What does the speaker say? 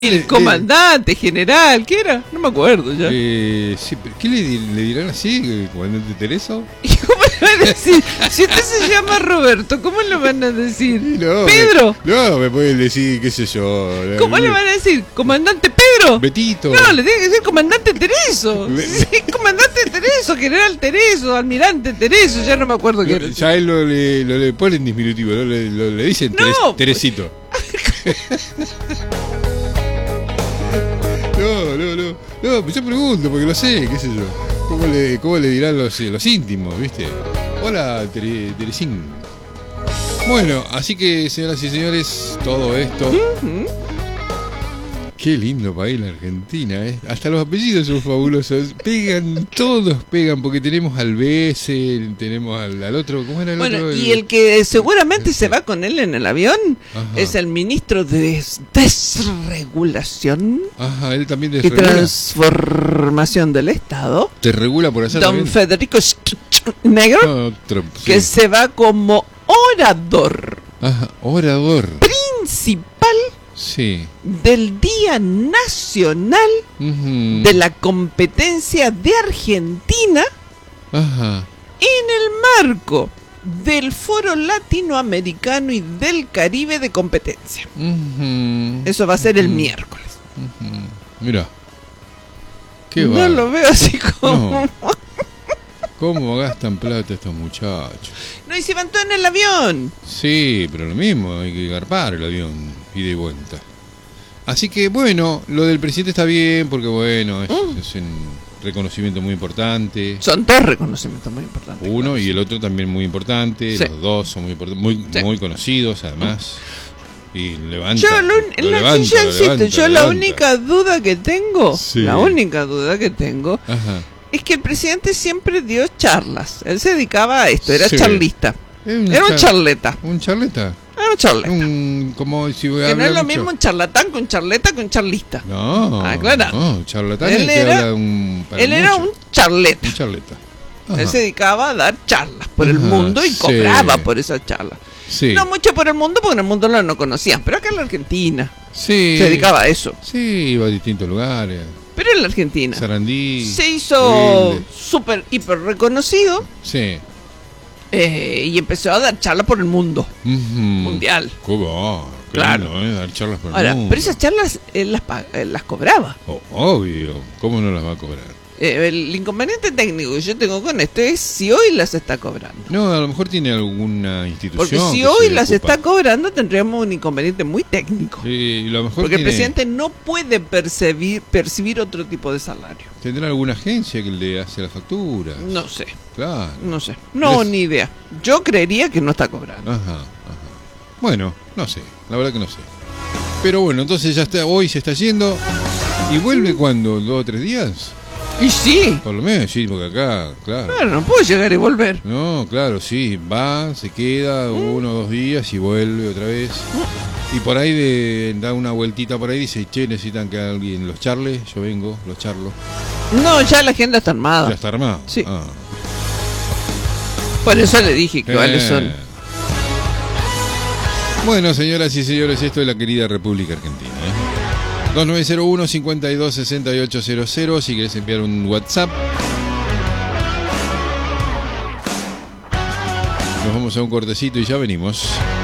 El comandante general, ¿qué era? No me acuerdo ya. Sí, ¿qué le dirán así? ¿Comandante Tereso? ¿Y cómo le van a decir? Si usted se llama Roberto, ¿cómo le van a decir? No, ¿Pedro? Me pueden decir, qué sé yo. ¿Cómo le van a decir? ¿Comandante Pedro? Betito. No, le tiene que decir comandante Tereso. Sí, comandante Tereso, general Tereso, almirante Tereso, ya no me acuerdo qué era. Ya él lo le ponen diminutivo, ¿no? Le dicen No, Teresito. No, pues yo pregunto porque lo sé, qué sé yo. ¿Cómo le dirán los íntimos, viste? Hola, Teresín. Bueno, así que, señoras y señores, todo esto. Qué lindo país la Argentina, ¿eh? Hasta los apellidos son fabulosos. Todos pegan, porque tenemos al BS, tenemos al otro, ¿cómo era el otro? Bueno, y el que seguramente se va con él en el avión es el ministro de Desregulación él también y Transformación del Estado. ¿Te regula por hacer Don Federico Negro, que se va como orador. Orador. Principal. Sí. Del Día Nacional de la Competencia de Argentina en el marco del Foro Latinoamericano y del Caribe de Competencia. Eso va a ser el miércoles. Mira. No lo veo así como... No. ¿Cómo gastan plata estos muchachos? No, y se van todos en el avión. Sí, pero lo mismo, hay que garpar el avión, ida y vuelta. Así que bueno, lo del presidente está bien, porque bueno, es un reconocimiento muy importante. Son dos reconocimientos muy importantes. Uno y el otro también muy importante, sí. Los dos son muy importantes, muy conocidos además. Y levanta. Yo la única duda que tengo, es que el presidente siempre dio charlas. Él se dedicaba a esto, era charlista. Era un charleta. ¿Un charleta? Era un charleta. Como si que no es lo mismo un charlatán que un charleta que un charlista. No. Claro. No, charlatán él era un charleta. Un charleta. Él se dedicaba a dar charlas por el mundo y cobraba por esas charlas. Sí. No mucho por el mundo, porque en el mundo no conocían, pero acá en la Argentina se dedicaba a eso. Sí, iba a distintos lugares. Pero en la Argentina Sarandí, se hizo súper, hiper reconocido. Sí. Y empezó a dar charlas por el mundo mundial. ¿Cómo? Claro. Lindo, dar charlas por el mundo. Pero esas charlas él las cobraba. Obvio, ¿cómo no las va a cobrar? El inconveniente técnico que yo tengo con esto es si hoy las está cobrando. No, a lo mejor tiene alguna institución. Porque si hoy las está cobrando tendríamos un inconveniente muy técnico. Sí, lo mejor porque el presidente no puede percibir otro tipo de salario. ¿Tendrá alguna agencia que le hace la factura? No sé. Claro. No sé. No, ni idea. Yo creería que no está cobrando. Bueno, no sé. La verdad que no sé. Pero bueno, entonces ya está. Hoy se está yendo. ¿Y vuelve cuándo? ¿2 o 3 días? Y sí. Por lo menos, sí, porque acá, claro. Claro, no puedo llegar y volver. No, claro, sí. Va, se queda 1 o 2 días y vuelve otra vez. Y por ahí da una vueltita por ahí y dice, che, necesitan que alguien los charle. Yo vengo, los charlo. No, ya la agenda está armada. ¿Ya está armada? Sí. Por eso le dije que cuáles son. Bueno, señoras y señores, esto es la querida República Argentina. 2901-526800 si querés enviar un WhatsApp. Nos vamos a un cortecito y ya venimos.